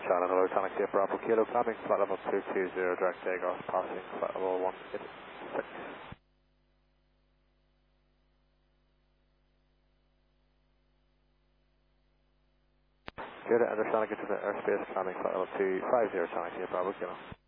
Charlotte, hello, Tonic here, Bravo Kilo, climbing flight level 220, direct takeoff, passing flight level 186. Good, and Charlotte, get to the airspace, climbing flight level 250, Tonic here, Bravo Kilo.